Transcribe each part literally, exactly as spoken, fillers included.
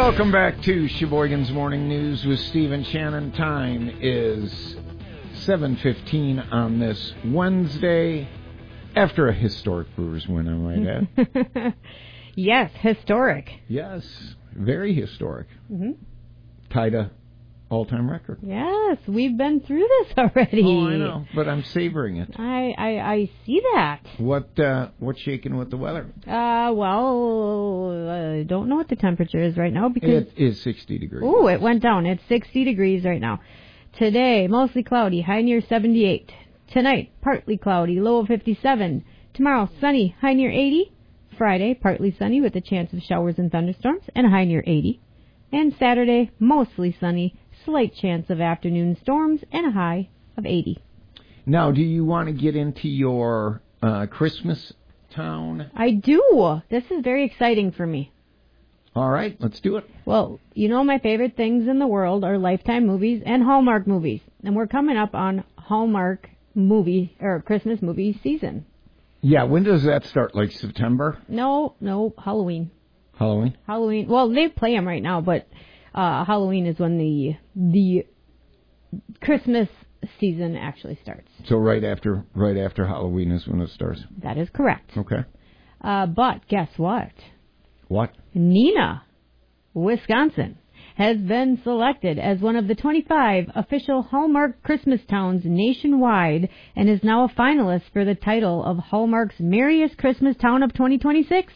Welcome back to Sheboygan's Morning News with Steve and Shannon. Time is seven fifteen on this Wednesday, after a historic Brewers win, I might add. Yes, historic. Yes, very historic. Mm-hmm. Tied a all-time record. Yes, we've been through this already. Oh, I know, but I'm savoring it. I, I, I see that. What uh, what's shaking with the weather? Uh, well, I don't know what the temperature is right now because It is sixty degrees. Oh, it went down. It's sixty degrees right now. Today, mostly cloudy, high near seventy-eight. Tonight, partly cloudy, low of fifty-seven. Tomorrow, sunny, high near eighty. Friday, partly sunny with a chance of showers and thunderstorms and a high near eighty. And Saturday, mostly sunny, slight chance of afternoon storms and a high of eighty. Now, do you want to get into your uh, Christmas town? I do. This is very exciting for me. All right, let's do it. Well, you know my favorite things in the world are Lifetime movies and Hallmark movies. And we're coming up on Hallmark movie or Christmas movie season. Yeah, when does that start? Like September? No, no, Halloween. Halloween? Halloween. Well, they play them right now, but uh, Halloween is when the the Christmas season actually starts. So right after right after Halloween is when it starts. That is correct. Okay. Uh, but guess what? What? Neenah, Wisconsin, has been selected as one of the twenty-five official Hallmark Christmas towns nationwide and is now a finalist for the title of Hallmark's Merriest Christmas Town of twenty twenty-six.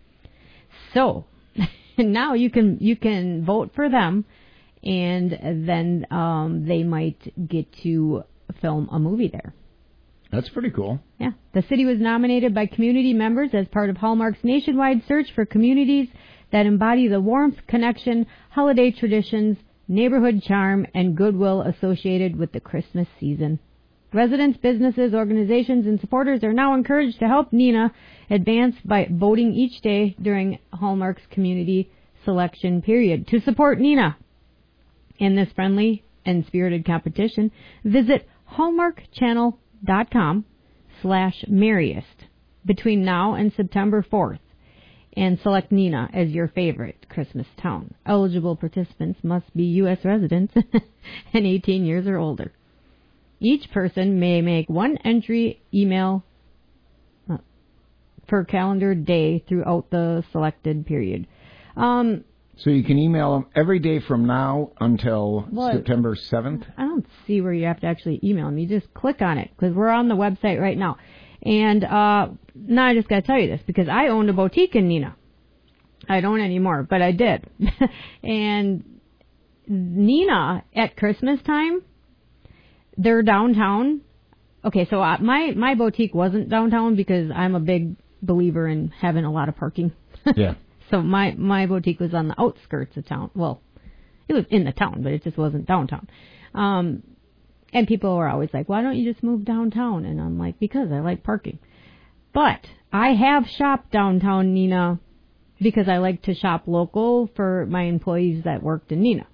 So, now you can you can vote for them, and then um, they might get to film a movie there. That's pretty cool. Yeah. The city was nominated by community members as part of Hallmark's nationwide search for communities that embody the warmth, connection, holiday traditions, neighborhood charm, and goodwill associated with the Christmas season. Residents, businesses, organizations, and supporters are now encouraged to help Neenah advance by voting each day during Hallmark's community selection period. To support Neenah in this friendly and spirited competition, visit hallmarkchannel.com slash merriest between now and September fourth and select Neenah as your favorite Christmas town. Eligible participants must be U S residents and eighteen years or older. Each person may make one entry email uh, per calendar day throughout the selected period. Um, so you can email them every day from now until what? September seventh? I don't see where you have to actually email them. You just click on it because we're on the website right now. And uh, now I just got to tell you this because I owned a boutique in Neenah. I don't anymore, but I did. And Neenah at Christmas time, they're downtown. Okay, so uh, my, my boutique wasn't downtown because I'm a big believer in having a lot of parking. Yeah. So my, my boutique was on the outskirts of town. Well, it was in the town, but it just wasn't downtown. Um, and people were always like, why don't you just move downtown? And I'm like, because I like parking. But I have shopped downtown Neenah because I like to shop local for my employees that worked in Neenah.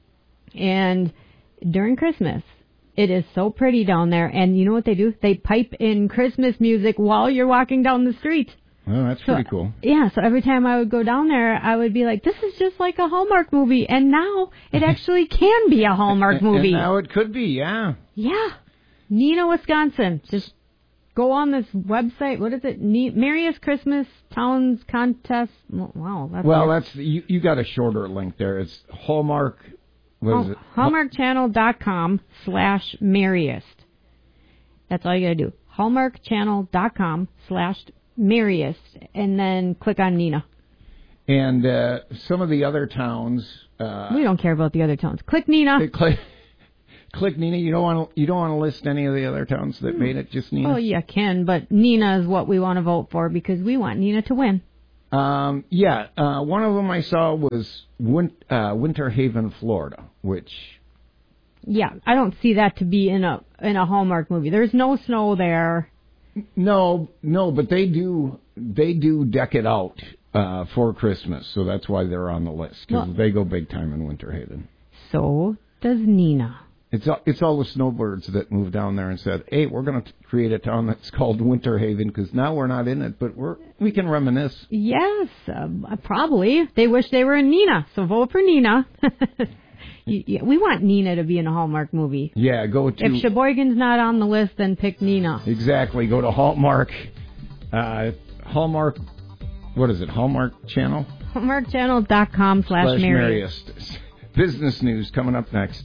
And during Christmas, it is so pretty down there. And you know what they do? They pipe in Christmas music while you're walking down the street. Oh, that's so, pretty cool. Yeah, so every time I would go down there, I would be like, this is just like a Hallmark movie. And now it actually can be a Hallmark movie. And now it could be, yeah. Yeah. Neenah, Wisconsin. Just go on this website. What is it? Ne- Merriest Christmas Towns Contest. Wow. That's well, weird. that's you, you got a shorter link there. It's Hallmark. What is it? Hallmarkchannel.com slash merriest. That's all you got to do. Hallmarkchannel.com slash merriest. And then click on Neenah. And uh, some of the other towns. Uh, we don't care about the other towns. Click Neenah. Click, click Neenah. You don't want to. You don't want to list any of the other towns that hmm. made it. Just Neenah. Oh, you can, but Neenah is what we want to vote for because we want Neenah to win. Um, yeah, uh, one of them I saw was Win- uh, Winter Haven, Florida, which. Yeah, I don't see that to be in a in a Hallmark movie. There's no snow there. No, no, but they do they do deck it out uh, for Christmas, so that's why they're on the list because well, they go big time in Winter Haven. So does Neenah. It's all, it's all the snowbirds that moved down there and said, hey, we're going to create a town that's called Winter Haven because now we're not in it, but we're we can reminisce. Yes, um, probably. They wish they were in Nina, so vote for Nina. you, you, we want Nina to be in a Hallmark movie. Yeah, go to... If Sheboygan's not on the list, then pick Nina. Exactly. Go to Hallmark. Uh, Hallmark... What is it? Hallmark Channel? Hallmark Channel dot com slash Marius. Business news coming up next.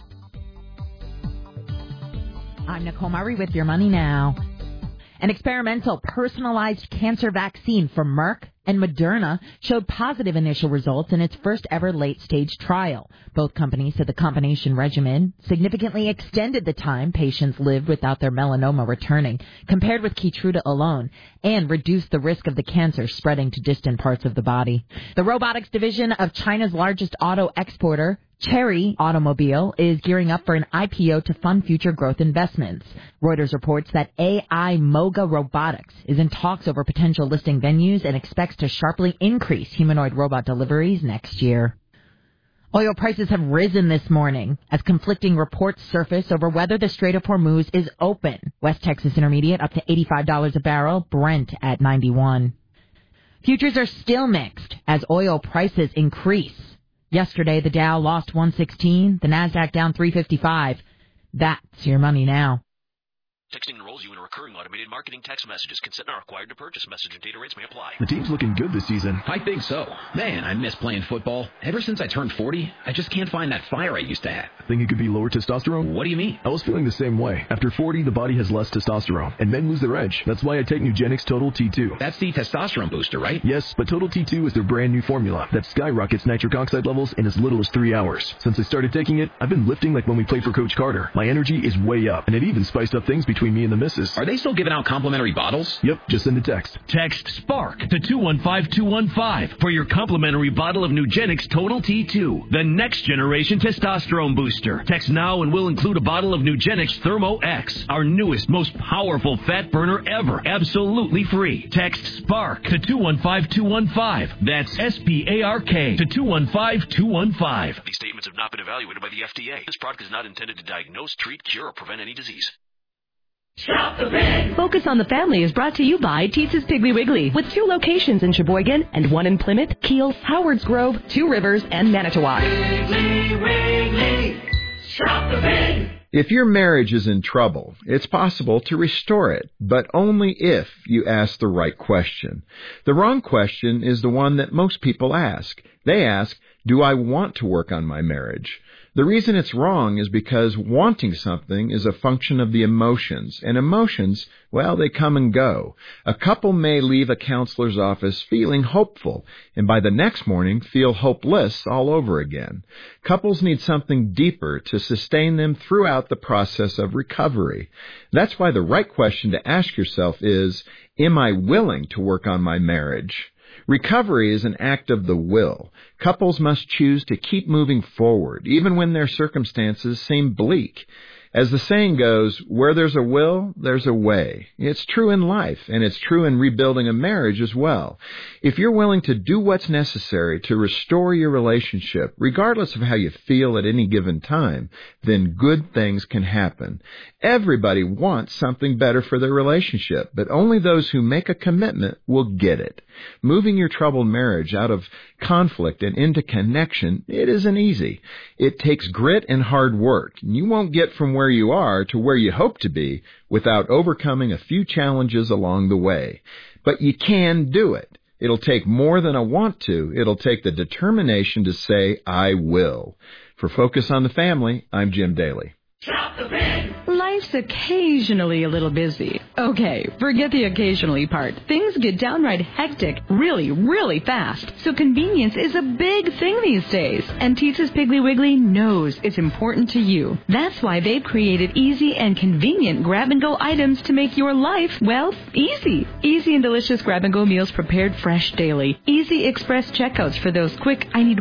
I'm Nicole Murray with Your Money Now. An experimental personalized cancer vaccine from Merck and Moderna showed positive initial results in its first ever late-stage trial. Both companies said the combination regimen significantly extended the time patients lived without their melanoma returning, compared with Keytruda alone, and reduced the risk of the cancer spreading to distant parts of the body. The robotics division of China's largest auto exporter, Chery Automobile, is gearing up for an I P O to fund future growth investments. Reuters reports that A I Moga Robotics is in talks over potential listing venues and expects to sharply increase humanoid robot deliveries next year. Oil prices have risen this morning as conflicting reports surface over whether the Strait of Hormuz is open. West Texas Intermediate up to eighty-five dollars a barrel, Brent at ninety-one. Futures are still mixed as oil prices increase. Yesterday, the Dow lost one sixteen, the Nasdaq down three fifty-five. That's Your Money Now. Texting enrolls you in a recurring automated marketing text messages. Consent not required to purchase. Message and data rates may apply. The team's looking good this season. I think so. Man, I miss playing football. Ever since I turned forty, I just can't find that fire I used to have. Think it could be lower testosterone? What do you mean? I was feeling the same way. After forty, the body has less testosterone, and men lose their edge. That's why I take Nugenix Total T two. That's the testosterone booster, right? Yes, but Total T two is their brand new formula that skyrockets nitric oxide levels in as little as three hours. Since I started taking it, I've been lifting like when we played for Coach Carter. My energy is way up, and it even spiced up things between me and the missus. Are they still giving out complimentary bottles? Yep, just send a text. Text SPARK to two one five two one five for your complimentary bottle of Nugenix Total T two, the next generation testosterone booster. Text now and we'll include a bottle of Nugenix Thermo X, our newest, most powerful fat burner ever, absolutely free. Text SPARK to two one five two one five. That's S P A R K to two one five two one five. These statements have not been evaluated by the F D A. This product is not intended to diagnose, treat, cure, or prevent any disease. Shop the Pig! Focus on the Family is brought to you by Teetz's Piggly Wiggly, with two locations in Sheboygan and one in Plymouth, Kiel, Howards Grove, Two Rivers, and Manitowoc. Piggly Wiggly! Shop the Pig! If your marriage is in trouble, it's possible to restore it, but only if you ask the right question. The wrong question is the one that most people ask. They ask, do I want to work on my marriage? The reason it's wrong is because wanting something is a function of the emotions, and emotions, well, they come and go. A couple may leave a counselor's office feeling hopeful, and by the next morning feel hopeless all over again. Couples need something deeper to sustain them throughout the process of recovery. That's why the right question to ask yourself is, am I willing to work on my marriage? Recovery is an act of the will. Couples must choose to keep moving forward, even when their circumstances seem bleak. As the saying goes, where there's a will, there's a way. It's true in life, and it's true in rebuilding a marriage as well. If you're willing to do what's necessary to restore your relationship, regardless of how you feel at any given time, then good things can happen. Everybody wants something better for their relationship, but only those who make a commitment will get it. Moving your troubled marriage out of conflict and into connection, it isn't easy. It takes grit and hard work. You won't get from where you are to where you hope to be without overcoming a few challenges along the way. But you can do it. It'll take more than a want to. It'll take the determination to say, I will. For Focus on the Family, I'm Jim Daly. Shop the Pig! Life's occasionally a little busy. Okay, forget the occasionally part. Things get downright hectic really, really fast. So convenience is a big thing these days. And Teetz's Piggly Wiggly knows it's important to you. That's why they've created easy and convenient grab-and-go items to make your life, well, easy. Easy and delicious grab-and-go meals prepared fresh daily. Easy express checkouts for those quick, I need